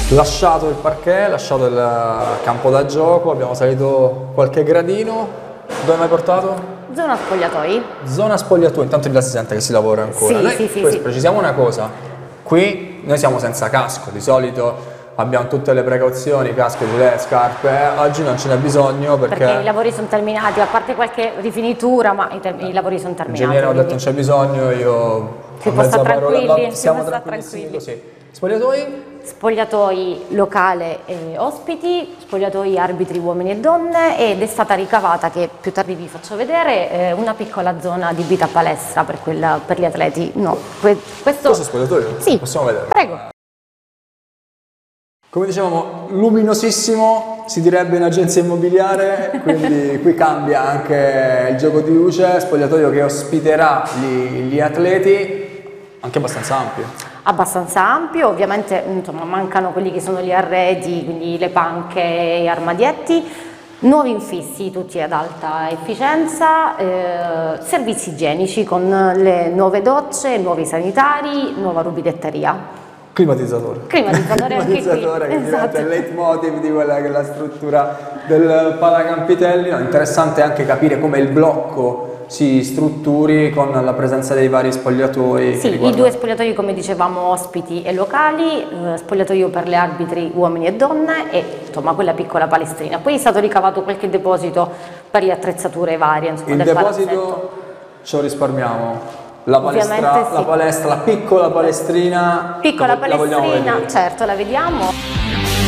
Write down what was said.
Lasciato il parquet, lasciato il campo da gioco, abbiamo salito qualche gradino. Dove mi hai portato? Zona spogliatoi. Zona spogliatoi, intanto già si sente che si lavora ancora. Sì, Noi, sì, sì, poi sì. precisiamo una cosa, qui noi siamo senza casco, di solito abbiamo tutte le precauzioni, casco, gilet, scarpe, oggi non ce n'è bisogno Perché i lavori sono terminati, a parte qualche rifinitura, ma i lavori sono terminati. l'ingegnere ha detto quindi non c'è bisogno, io si a può mezza stare parola, tranquilli, siamo tranquillissimi così. Spogliatoi? Spogliatoi locale e ospiti, spogliatoi arbitri uomini e donne, ed è stata ricavata, che più tardi vi faccio vedere, una piccola zona adibita a palestra per gli atleti. No, questo... Questo è spogliatoio? Sì, Possiamo vedere. prego. Come dicevamo, luminosissimo, si direbbe in agenzia immobiliare, quindi qui cambia anche il gioco di luce, spogliatoio che ospiterà gli atleti, anche abbastanza ampio. Abbastanza ampio, ovviamente insomma, mancano quelli che sono gli arredi, quindi le panche e gli armadietti, nuovi infissi tutti ad alta efficienza, servizi igienici con le nuove docce, nuovi sanitari, nuova rubinetteria. Climatizzatore. Climatizzatore anche qui. Climatizzatore che diventa Esatto. il leitmotiv di quella che è la struttura del Palacampitelli. No, interessante anche capire come il blocco si strutturi con la presenza dei vari spogliatoi. Sì, i due spogliatoi, come dicevamo, ospiti e locali, spogliatoio per le arbitri uomini e donne e insomma quella piccola palestrina. Poi è stato ricavato qualche deposito per le attrezzature varie, insomma, Il del deposito palazzetto. ce lo risparmiamo. La palestra, Ovviamente sì. la palestra, la piccola palestrina. Piccola la vogliamo palestrina, vedere. certo, la vediamo.